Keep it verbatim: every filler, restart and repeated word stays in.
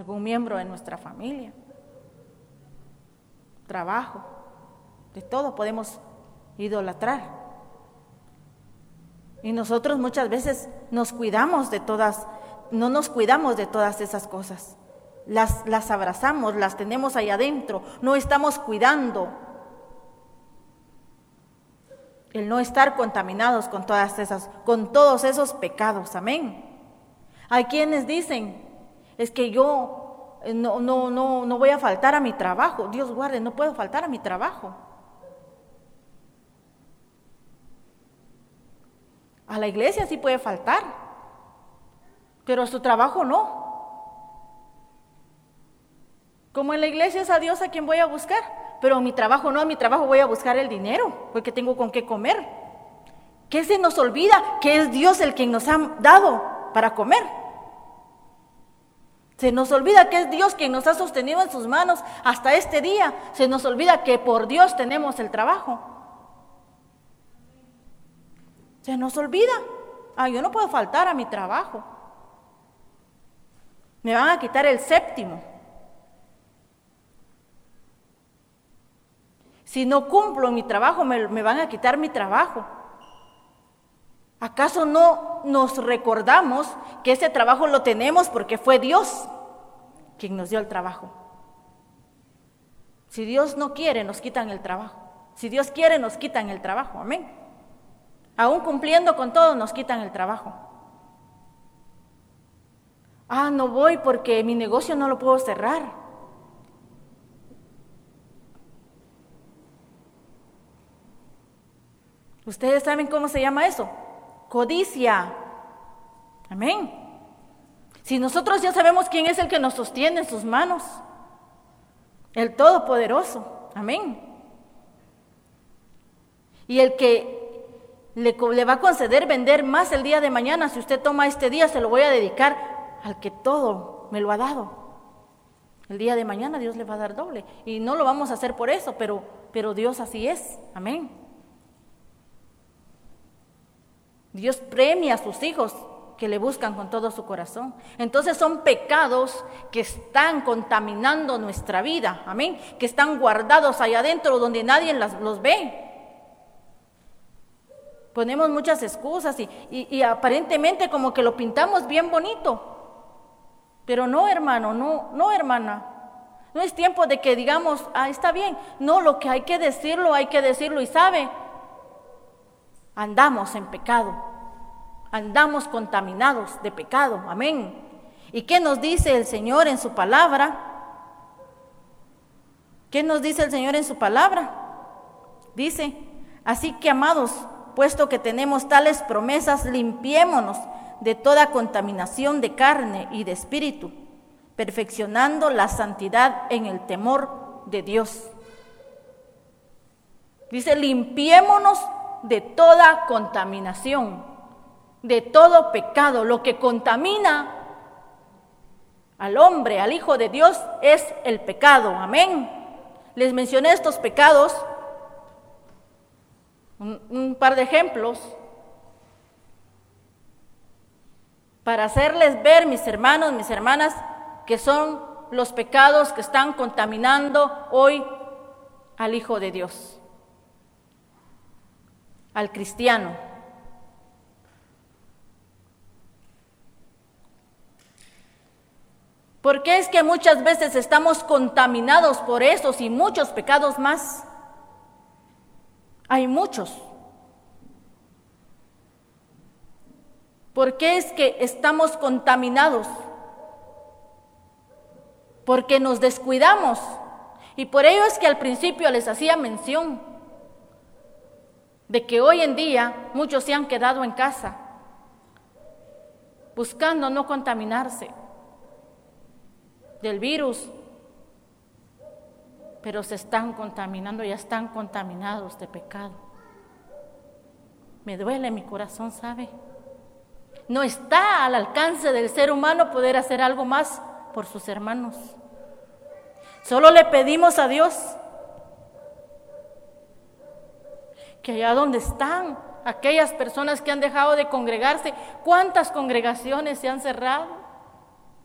algún miembro de nuestra familia, trabajo, de todo podemos idolatrar. Y nosotros muchas veces nos cuidamos de todas, no nos cuidamos de todas esas cosas. Las, las abrazamos, las tenemos ahí adentro, no estamos cuidando el no estar contaminados con todas esas, con todos esos pecados, amén. Hay quienes dicen, es que yo no, no, no, no voy a faltar a mi trabajo. Dios guarde, no puedo faltar a mi trabajo. A la iglesia sí puede faltar, pero a su trabajo no. Como en la iglesia es a Dios a quien voy a buscar, pero en mi trabajo no, en mi trabajo voy a buscar el dinero, porque tengo con qué comer. ¿Qué se nos olvida? Que es Dios el quien nos ha dado para comer. Se nos olvida que es Dios quien nos ha sostenido en sus manos hasta este día. Se nos olvida que por Dios tenemos el trabajo. Se nos olvida. Ah, yo no puedo faltar a mi trabajo. Me van a quitar el séptimo. Si no cumplo mi trabajo, me, me van a quitar mi trabajo. ¿Acaso no nos recordamos que ese trabajo lo tenemos porque fue Dios quien nos dio el trabajo? Si Dios no quiere, nos quitan el trabajo. Si Dios quiere, nos quitan el trabajo. Amén. Aún cumpliendo con todo, nos quitan el trabajo. Ah, no voy porque mi negocio no lo puedo cerrar. ¿Ustedes saben cómo se llama eso? Codicia. Amén. Si nosotros ya sabemos quién es el que nos sostiene en sus manos, el Todopoderoso. Amén. Y el que le, le va a conceder vender más el día de mañana, si usted toma este día, se lo voy a dedicar al que todo me lo ha dado. El día de mañana Dios le va a dar doble. Y no lo vamos a hacer por eso, pero, pero Dios así es. Amén. Dios premia a sus hijos que le buscan con todo su corazón. Entonces son pecados que están contaminando nuestra vida, amén, que están guardados allá adentro donde nadie las, los ve. Ponemos muchas excusas y, y, y aparentemente como que lo pintamos bien bonito, pero no, hermano, no, no, hermana. No es tiempo de que digamos, ah, está bien. No, lo que hay que decirlo, hay que decirlo. Y sabe, andamos en pecado, andamos contaminados de pecado, amén. ¿Y qué nos dice el Señor en su palabra? ¿Qué nos dice el Señor en su palabra? Dice, así que amados, puesto que tenemos tales promesas, limpiémonos de toda contaminación de carne y de espíritu, perfeccionando la santidad en el temor de Dios. Dice, limpiémonos de toda contaminación, de todo pecado. Lo que contamina al hombre, al Hijo de Dios, es el pecado. Amén. Les mencioné estos pecados, un, un par de ejemplos, para hacerles ver, mis hermanos, mis hermanas, que son los pecados que están contaminando hoy al Hijo de Dios, al cristiano. ¿Por qué es que muchas veces estamos contaminados por esos y muchos pecados más? Hay muchos. ¿Por qué es que estamos contaminados? Porque nos descuidamos. Y por ello es que al principio les hacía mención de que hoy en día muchos se han quedado en casa, buscando no contaminarse del virus, pero se están contaminando, ya están contaminados de pecado. Me duele mi corazón, ¿sabe? No está al alcance del ser humano poder hacer algo más por sus hermanos. Solo le pedimos a Dios que allá donde están aquellas personas que han dejado de congregarse, ¿cuántas congregaciones se han cerrado?